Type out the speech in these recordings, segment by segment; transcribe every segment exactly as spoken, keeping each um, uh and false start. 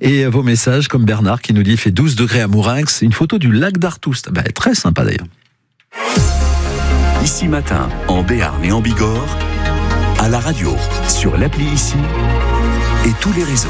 Et vos messages, comme Bernard qui nous dit il fait douze degrés à Mourinx, une photo du lac d'Artoust. Bah, très sympa d'ailleurs. Ici Matin, en Béarn et en Bigorre, à la radio, sur l'appli Ici et tous les réseaux.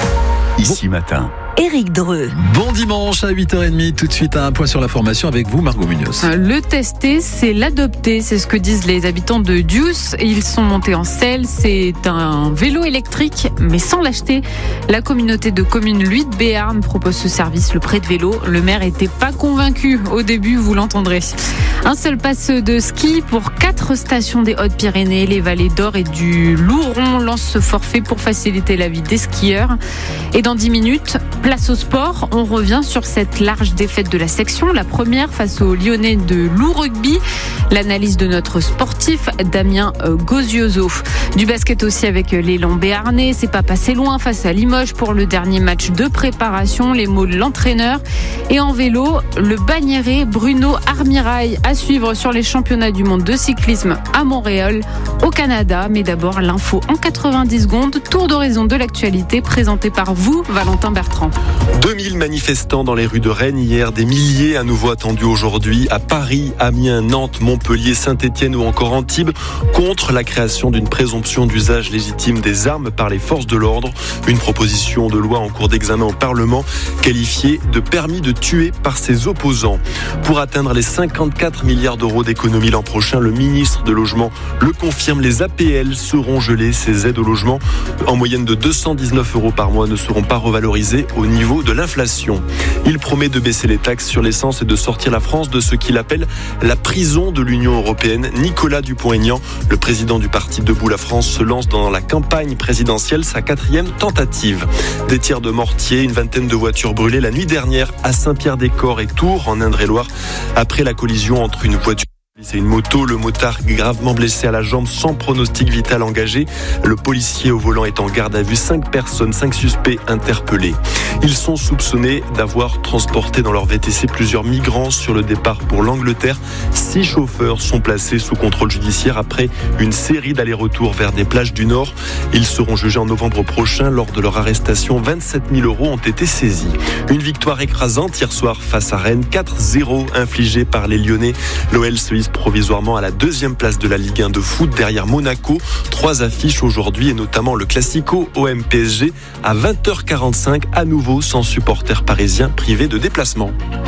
Ici bon. Matin. Éric Dreux. Bon dimanche à huit heures trente, tout de suite un point sur la formation avec vous Margot Munoz. Le tester, c'est l'adopter, c'est ce que disent les habitants de Dius. Ils sont montés en selle, c'est un vélo électrique mais sans l'acheter. La communauté de communes Luy de Béarn propose ce service, le prêt de vélo. Le maire était pas convaincu au début, vous l'entendrez. Un seul pass de ski pour quatre stations des Hautes-Pyrénées, les vallées d'Or et du Louron lancent ce forfait pour faciliter la vie des skieurs. Et dans dix minutes, place au sport, on revient sur cette large défaite de la section, la première face aux Lyonnais de Loup Rugby. L'analyse de notre sportif Damien Gozioso. Du basket aussi avec l'élan béarnais, c'est pas passé loin face à Limoges pour le dernier match de préparation, les mots de l'entraîneur. Et en vélo, le bagnérais Bruno Armirail à suivre sur les championnats du monde de cyclisme à Montréal, au Canada. Mais d'abord, l'info en quatre-vingt-dix secondes, tour d'horizon de l'actualité présenté par vous, Valentin Bertrand. deux mille manifestants dans les rues de Rennes hier, des milliers à nouveau attendus aujourd'hui à Paris, Amiens, Nantes, Montpellier, Saint-Étienne ou encore Antibes contre la création d'une présomption d'usage légitime des armes par les forces de l'ordre. Une proposition de loi en cours d'examen au Parlement qualifiée de permis de tuer par ses opposants. Pour atteindre les cinquante-quatre milliards d'euros d'économie l'an prochain, le ministre de Logement le confirme, les A P L seront gelées. Ces aides au logement en moyenne de deux cent dix-neuf euros par mois ne seront pas revalorisées au niveau de l'inflation. Il promet de baisser les taxes sur l'essence et de sortir la France de ce qu'il appelle la prison de l'Union européenne. Nicolas Dupont-Aignan, le président du parti Debout la France, se lance dans la campagne présidentielle, sa quatrième tentative. Des tirs de mortier, une vingtaine de voitures brûlées la nuit dernière à Saint-Pierre-des-Corps et Tours, en Indre-et-Loire, après la collision entre une voiture et une moto. Le motard gravement blessé à la jambe sans pronostic vital engagé. Le policier au volant est en garde à vue. Cinq personnes, cinq suspects interpellés. Ils sont soupçonnés d'avoir transporté dans leur V T C plusieurs migrants sur le départ pour l'Angleterre. Six chauffeurs sont placés sous contrôle judiciaire après une série d'allers-retours vers des plages du Nord. Ils seront jugés en novembre prochain. Lors de leur arrestation, vingt-sept mille euros ont été saisis. Une victoire écrasante hier soir face à Rennes. quatre zéro infligée par les Lyonnais. L'O L se hisse provisoirement à la deuxième place de la Ligue un de foot derrière Monaco. Trois affiches aujourd'hui et notamment le Classico O M P S G à vingt heures quarante-cinq, à nouveau sans supporters parisiens privés de déplacement.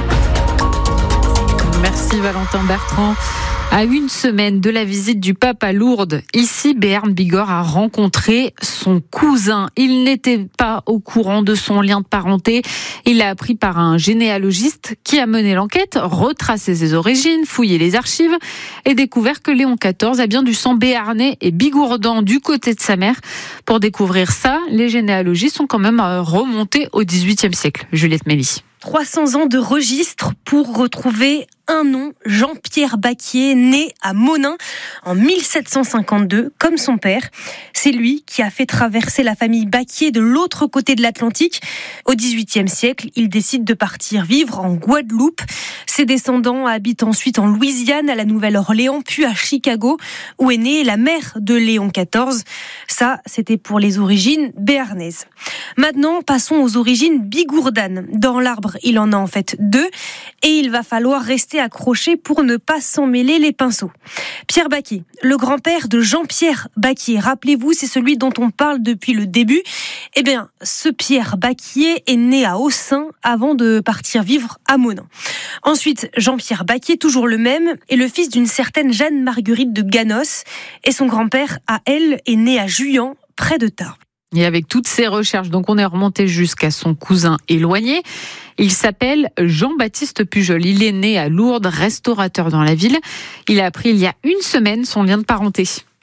Merci Valentin Bertrand. À une semaine de la visite du pape à Lourdes, ici, Béarn Bigorre a rencontré son cousin. Il n'était pas au courant de son lien de parenté. Il l'a appris par un généalogiste qui a mené l'enquête, retracé ses origines, fouillé les archives et découvert que Léon quatorze a bien du sang béarnais et bigourdan du côté de sa mère. Pour découvrir ça, les généalogistes sont quand même remontés au dix-huitième siècle. Juliette Mély. trois cents ans de registre pour retrouver un nom, Jean-Pierre Bacquier, né à Monin en mille sept cent cinquante-deux, comme son père. C'est lui qui a fait traverser la famille Bacquier de l'autre côté de l'Atlantique. Au dix-huitième siècle, il décide de partir vivre en Guadeloupe. Ses descendants habitent ensuite en Louisiane, à la Nouvelle-Orléans, puis à Chicago, où est née la mère de Léon quatorze. Ça, c'était pour les origines béarnaises. Maintenant, passons aux origines bigourdanes. Dans l'arbre, il en a en fait deux, et il va falloir rester accroché pour ne pas s'en mêler les pinceaux. Pierre Bacquier, le grand-père de Jean-Pierre Bacquier, rappelez-vous, c'est celui dont on parle depuis le début. Eh bien, ce Pierre Bacquier est né à Aussin avant de partir vivre à Monin. Ensuite, Jean-Pierre Bacquier, toujours le même, est le fils d'une certaine Jeanne-Marguerite de Ganos, et son grand-père, à elle, est né à Juillan, près de Tarbes. Et avec toutes ces recherches, donc on est remonté jusqu'à son cousin éloigné. Il s'appelle Jean-Baptiste Pujol. Il est né à Lourdes, restaurateur dans la ville. Il a appris il y a une semaine son lien de parenté.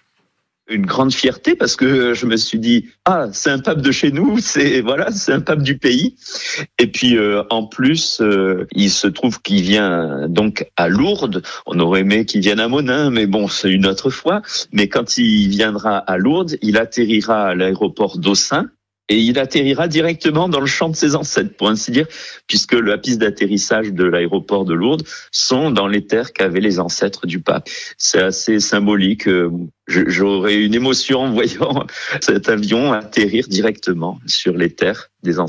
Une grande fierté parce que je me suis dit ah c'est un pape de chez nous, c'est voilà c'est un pape du pays. Et puis euh, en plus euh, il se trouve qu'il vient donc à Lourdes. On aurait aimé qu'il vienne à Monin, mais bon c'est une autre fois. Mais quand il viendra à Lourdes, il atterrira à l'aéroport d'Aussin. Et il atterrira directement dans le champ de ses ancêtres, pour ainsi dire, puisque la piste d'atterrissage de l'aéroport de Lourdes sont dans les terres qu'avaient les ancêtres du pape. C'est assez symbolique. J'aurais une émotion en voyant cet avion atterrir directement sur les terres des ancêtres.